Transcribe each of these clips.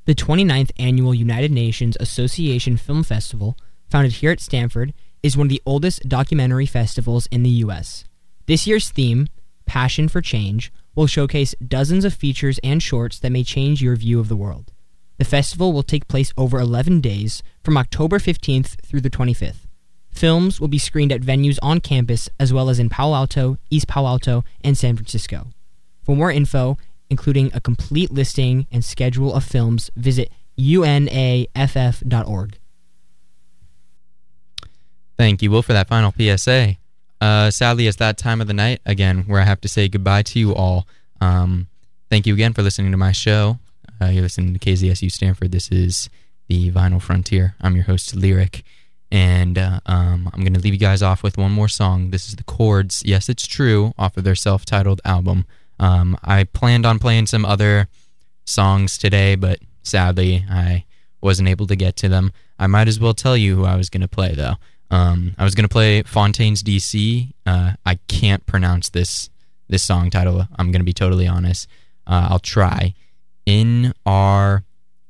The 29th Annual United Nations Association Film Festival, founded here at Stanford, is one of the oldest documentary festivals in the U.S. This year's theme, Passion for Change, will showcase dozens of features and shorts that may change your view of the world. The festival will take place over 11 days, from October 15th through the 25th. Films will be screened at venues on campus as well as in Palo Alto, East Palo Alto, and San Francisco. For more info, including a complete listing and schedule of films, visit unaff.org. Thank you, Will, for that final PSA. Sadly, it's that time of the night, again, where I have to say goodbye to you all. Thank you again for listening to my show. You're listening to KZSU Stanford. This is the Vinyl Frontier. I'm your host, Lyric, and I'm going to leave you guys off with one more song. This is The Chords, Yes It's True, off of their self-titled album. I planned on playing some other songs today, but sadly, I wasn't able to get to them. I might as well tell you who I was going to play, though. I was going to play Fontaines DC. I can't pronounce this song title. I'm going to be totally honest. I'll try. In Our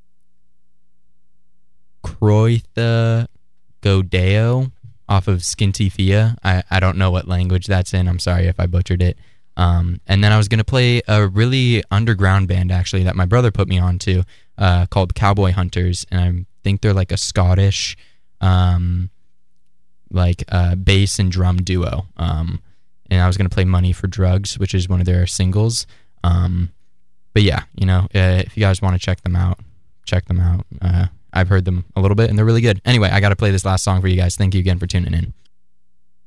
Croitha Godeo off of Skintifia. I don't know what language that's in. I'm sorry if I butchered it. And then I was going to play a really underground band, actually, that my brother put me on to, called Cowboy Hunters. And I think they're like a Scottish bass and drum duo. And I was going to play Money for Drugs, which is one of their singles. But yeah, if you guys want to check them out, check them out. I've heard them a little bit, and they're really good. Anyway, I got to play this last song for you guys. Thank you again for tuning in.